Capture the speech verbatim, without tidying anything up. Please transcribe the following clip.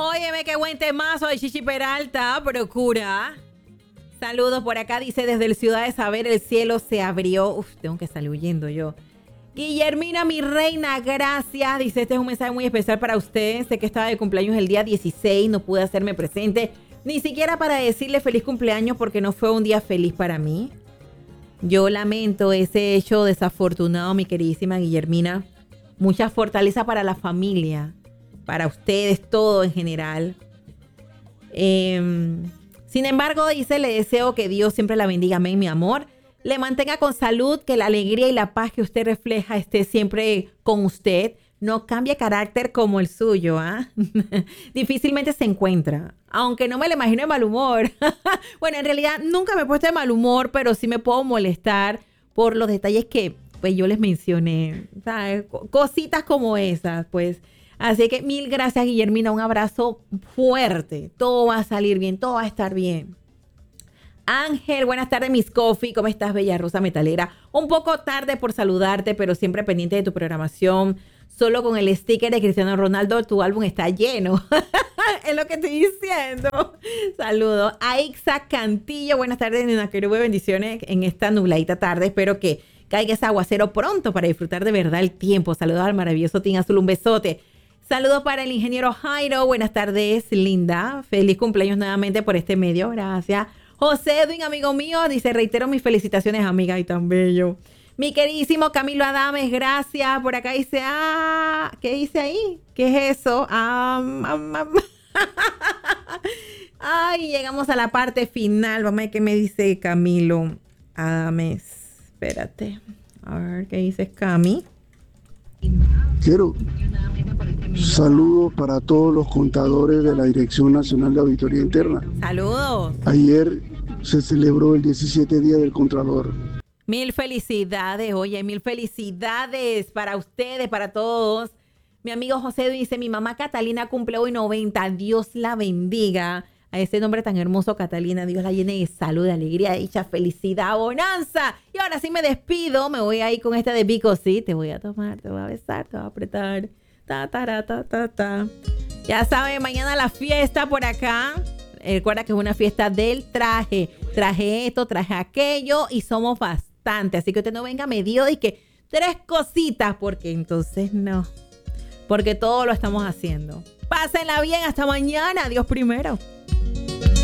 Óyeme, qué buen temazo de Chichi Peralta, procura. Saludos por acá, dice desde el Ciudad de Saber, el cielo se abrió. Uf, tengo que salir huyendo yo. Guillermina, mi reina, gracias. Dice, este es un mensaje muy especial para usted. Sé que estaba de cumpleaños el día dieciséis, no pude hacerme presente, ni siquiera para decirle feliz cumpleaños porque no fue un día feliz para mí. Yo lamento ese hecho desafortunado, mi queridísima Guillermina. Mucha fortaleza para la familia, para ustedes, todo en general. Eh, sin embargo, dice, le deseo que Dios siempre la bendiga, amén, mi amor. Le mantenga con salud, que la alegría y la paz que usted refleja esté siempre con usted. No cambie carácter como el suyo, ¿ah? ¿eh? Difícilmente se encuentra. Aunque no me lo imagino de mal humor. Bueno, en realidad nunca me he puesto de mal humor, pero sí me puedo molestar por los detalles que pues yo les mencioné. ¿Sabes? Cositas como esas, pues. Así que mil gracias, Guillermina. Un abrazo fuerte. Todo va a salir bien, todo va a estar bien. Ángel, buenas tardes, Miss Coffee. ¿Cómo estás, bella rosa metalera? Un poco tarde por saludarte, pero siempre pendiente de tu programación. Solo con el sticker de Cristiano Ronaldo, tu álbum está lleno. Es lo que estoy diciendo. Saludos. Aixa Cantillo, buenas tardes, Nina Querube. Bendiciones en esta nubladita tarde. Espero que caiga ese aguacero pronto para disfrutar de verdad el tiempo. Saludos al maravilloso Team Azul. Un besote. Saludos para el ingeniero Jairo. Buenas tardes, linda. Feliz cumpleaños nuevamente por este medio. Gracias. José Edwin, amigo mío, dice, reitero mis felicitaciones, amiga, y tan bello. Mi queridísimo Camilo Adames, gracias. Por acá dice, ah, ¿qué dice ahí? ¿Qué es eso? Ah, um, um. Ay, llegamos a la parte final. Vamos a ver qué me dice Camilo Adames. Espérate. A ver, ¿qué dices, Cami? Quiero saludos para todos los contadores de la Dirección Nacional de Auditoría Interna. Saludos. Ayer se celebró el diecisiete Día del Contralor. Mil felicidades, oye, mil felicidades para ustedes, para todos. Mi amigo José dice, mi mamá Catalina cumple hoy noventa, Dios la bendiga. A ese nombre tan hermoso, Catalina, Dios la llene de salud, de alegría, de dicha, felicidad, bonanza. Y ahora sí me despido, me voy a ir con esta de Vico, sí, te voy a tomar, te voy a besar, te voy a apretar. Ta, ta, ta, ta, ta. Ya saben, mañana la fiesta por acá. Recuerda que es una fiesta del traje. Traje esto, traje aquello y somos bastante. Así que usted no venga medido y que tres cositas, porque entonces no. Porque todo lo estamos haciendo. Pásenla bien, hasta mañana. Dios primero.